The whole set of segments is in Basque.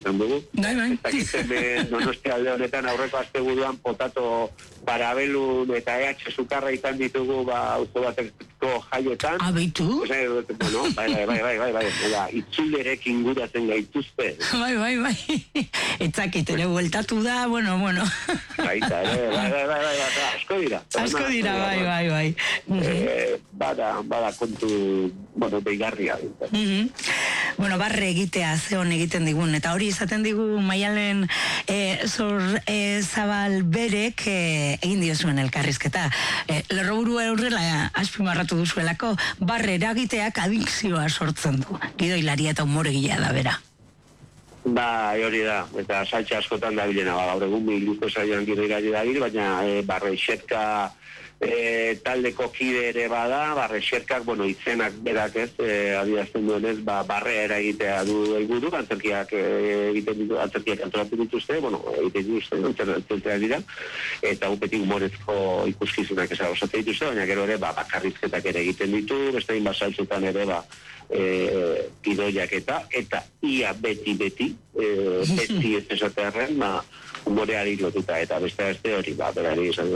izan dugu. Bai. Ez dakitzen Donostia alde honetan aurreko asteburuan potato parabelun eta EH sukarra izan ditugu auzo bateko jaiotan. Beitu? Bueno, bai. Itzulerekin guratzen gaituzte. Bai. Etzakit ere bueltatu da, bueno. Baita, asko dira. Asko dira, bai. Bada kontu, deigarria. Bueno, barre egitea, zeon egiten digun, eta hori izaten digu Maialen Zabal berek egin diozuen elkarrizketa. Lerroburu aurrela azpimarratu duzuelako, barre eragiteak adikzioa sortzen du. Gidoilaria eta humoregilea da bera. Hori da, eta saltxe askotan da bilena, gaur egun biluko zailan gidoilari da bil, baina barre xerka taldeko kide ere bada, barre xerkak, izenak berak ez, adierazten duenez, barre eragitea du helburu, antzerkiak antolatu dituzte, egiten dituzte, antzerkiak dira, eta upetik humorezko ikuskizunak osatzen dituzte, baina gero ere bakarrizketak ere egiten ditu, beste inbazaltzutan ere gidoiak eta ia beti ez esatearen, humoreari lotuta, eta beste hori, berari izan,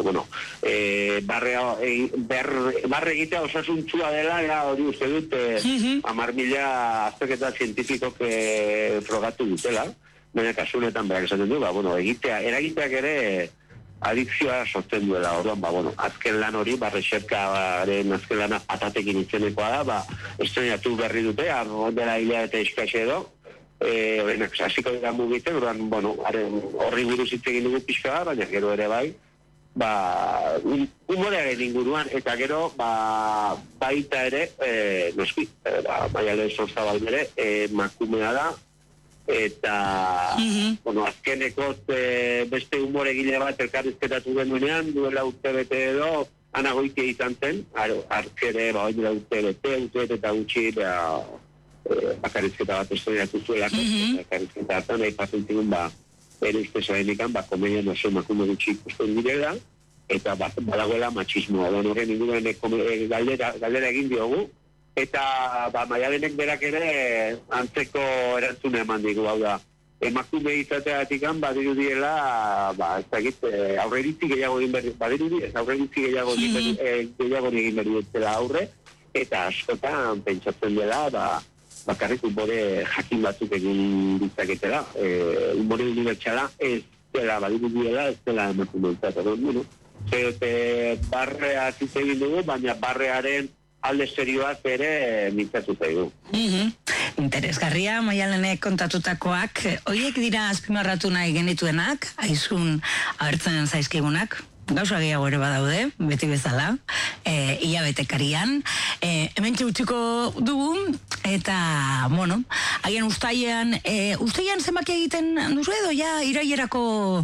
barre egitea osasuntzua dela, hori uste dut, 10.000 azterketa zientifikok frogatu dutela, baina kasunetan berak esaten du, eragiteak ere adikzioa sortzen duela, orduan, azken lan hori, barre xerkaren azken lana patatekin itzenekoa da, estrenatu berri dute, dela hilea eta eskaxe edo, hasiko dira mugiten, horri buruz hitz egin dugu pixka, baina gero ere bai, humorearen inguruan, eta gero, baita ere, noski, Maialen Zabal bere, makumea da, eta, azkeneko beste humoregile bat elkarrizketatu genuenean, duela urtebete edo, Ana Goitia izan zen, arkere, duela urtebete eta gutxi, bakarrizketa bat estrenatu zuelako, bakarrizketa hartan, aipatzen zigun, ere ustezaren ikan, komedian oso emakume gutxi ikusten direla, eta badagoela matxismoa. Horren inguruan galdera egin diogu, eta Maialenek berak ere antzeko erantzuna eman digu, hau da, emakume izateatik badirudiela, ez dakit, aurreritzi gehiago egin berri, badirudi, aurreritzi gehiago egin berri dutela aurre, eta askotan pentsatzen dela, bakarrik humore jakin batzuk egin ditzaketela. Humore unibertsala ez dela, badirudiela, ez dela emakume izatea. Barrea zitze egin dugu, baina barrearen alde serioaz ere mintzatu zaigu. Interesgarria, Maialenek kontatutakoak, horiek dira azpimarratu nahi genituenak, aizun abertzen zaizkigunak, gauza gehiago ere badaude, beti bezala, hilabetekarian, hemen txutziko dugu, eta, haien ustaian zenbaki egiten duzu edo, irailerako...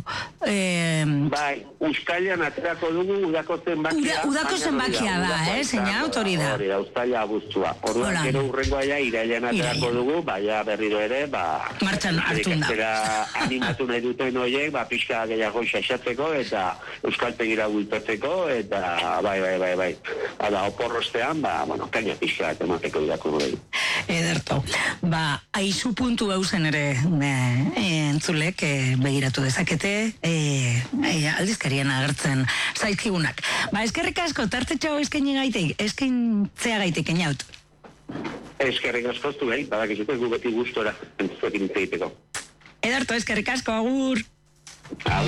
Ustailan aterako dugu udako zenbakia. Udako zenbakia da, zeina, hori da. Hori da, ustaila abuztua. Orduan, gero urrengoa irailean aterako dugu, berriro ere, martxan hartun da. Animatu nahi duten horiek, pixka gehiago xaxatzeko, eta euskaltegira bultatzeko, eta bai. Hala, oporrostean, kaina pixka emateko irako hori. Ederto. Aizu puntu hauzen ere entzulek begiratu dezakete aldizkarien agertzen zaizkigunak. Eskerrik asko, tartetxo eskentzea gaitek eniaut. Eskerrik asko zu, badakizute gu beti gustora entzuekin hitz egiteko. Ederto, eskerrik asko, agur.